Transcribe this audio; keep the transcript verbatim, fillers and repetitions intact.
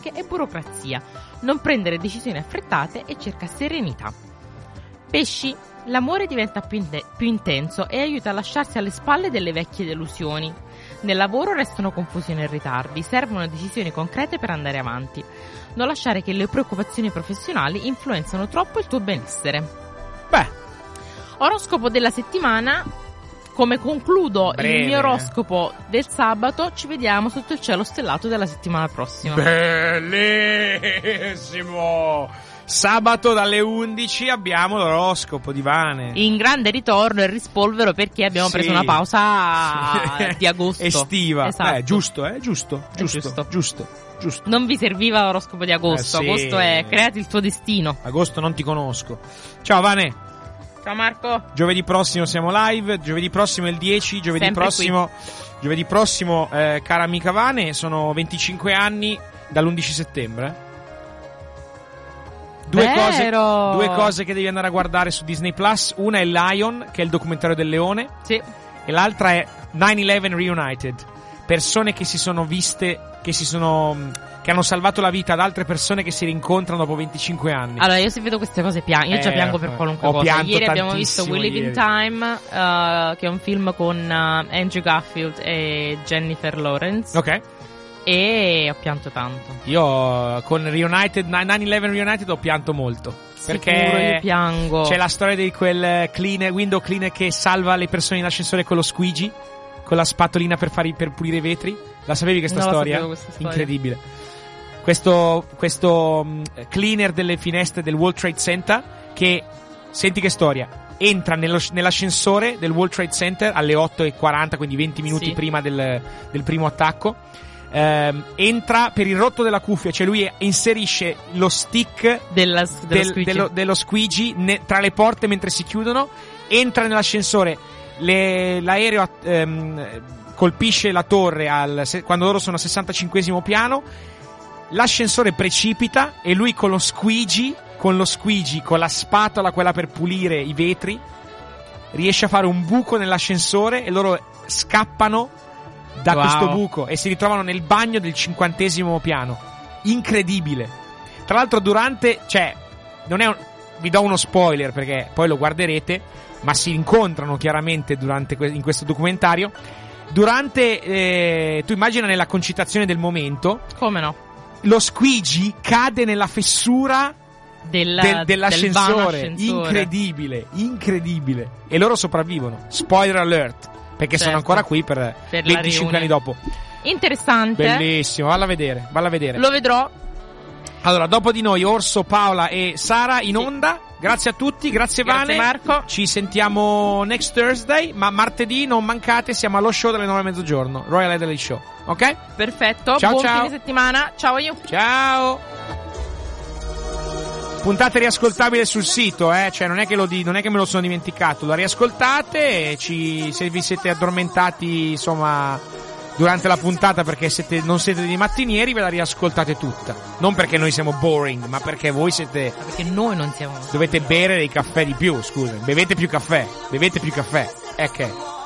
pacche e burocrazia. Non prendere decisioni affrettate e cerca serenità. Pesci. L'amore diventa più, in- più intenso e aiuta a lasciarsi alle spalle delle vecchie delusioni. Nel lavoro restano confusioni e ritardi, servono decisioni concrete per andare avanti. Non lasciare che le preoccupazioni professionali influenzano troppo il tuo benessere. Beh. Oroscopo della settimana. Come concludo Breve. il mio oroscopo del sabato, ci vediamo sotto il cielo stellato della settimana prossima. Bellissimo! Sabato dalle undici abbiamo l'oroscopo di Vane. In grande ritorno e rispolvero perché abbiamo Sì. preso una pausa Sì. di agosto. Estiva. Esatto. Eh, giusto, eh, giusto, È giusto, giusto. giusto, giusto. Non vi serviva l'oroscopo di agosto. Eh, sì. Agosto è creati il tuo destino. Agosto non ti conosco. Ciao Vane. Ciao Marco. Giovedì prossimo siamo live. Giovedì prossimo è il dieci. Giovedì Sempre prossimo, giovedì prossimo, eh, cara amica Vane, sono venticinque anni dall'undici settembre. Due cose, Vero. due cose che devi andare a guardare su Disney Plus. Una è Lion, che è il documentario del leone, Sì. e l'altra è nine eleven Reunited. Persone che si sono viste, che si sono, che hanno salvato la vita ad altre persone che si rincontrano dopo venticinque anni. Allora, io se vedo queste cose piango. Io già Eh, piango per qualunque ho cosa. pianto Ieri abbiamo visto tantissimo We Live in ieri. Time, uh, che è un film con uh, Andrew Garfield e Jennifer Lawrence. Ok. E ho pianto tanto. Io con Reunited, nine eleven Reunited ho pianto molto. Perché Sicuro, io piango. c'è la storia di quel cleaner, window cleaner che salva le persone in ascensore con lo squeegee, con la spatolina per, fare, per pulire i vetri. La sapevi questa Non la storia? sapevo questa storia. Incredibile. Questo, questo um, cleaner delle finestre del World Trade Center che, senti che storia, entra nello, nell'ascensore del World Trade Center alle otto e quaranta, quindi venti minuti Sì. prima del, del primo attacco. Ehm, entra per il rotto della cuffia, cioè lui inserisce lo stick Della, dello del- squeegee. dello, dello squeegee ne- tra le porte mentre si chiudono, entra nell'ascensore, le- l'aereo ehm, colpisce la torre al, se- quando loro sono al sessantacinquesimo piano, l'ascensore precipita e lui con lo squeegee, con lo squeegee, con la spatola quella per pulire i vetri, riesce a fare un buco nell'ascensore e loro scappano da Wow. questo buco e si ritrovano nel bagno del cinquantesimo piano. Incredibile. Tra l'altro durante, cioè, non è un, vi do uno spoiler perché poi lo guarderete, ma si incontrano chiaramente durante que- in questo documentario. Durante, eh, tu immagina nella concitazione del momento, Come no? lo squeegee cade nella fessura Del, del- dell'ascensore. del vano ascensore. Incredibile, incredibile. E loro sopravvivono. Spoiler alert. Perché Certo. sono ancora qui per, Per la venticinque anni riunione. dopo. Interessante. Bellissimo, valla a vedere, valla a vedere. Lo vedrò. Allora, dopo di noi Orso, Paola e Sara in Sì. onda. Grazie a tutti, grazie, Grazie, Vane. Marco. Ci sentiamo next Thursday, ma martedì non mancate, siamo allo show dalle nove e mezzogiorno, Royal Adelaide Show. Ok? Perfetto. Ciao, Buon ciao. fine settimana. Ciao io. Ciao. Puntate riascoltabile sul sito, eh, cioè non è che lo di, non è che me lo sono dimenticato, la riascoltate e ci, se vi siete addormentati, insomma, durante la puntata perché siete, non siete dei mattinieri, ve la riascoltate tutta. Non perché noi siamo boring, ma perché voi siete, Perché noi non siamo. dovete bere dei caffè di più, scusa, bevete più caffè, bevete più caffè. Eh che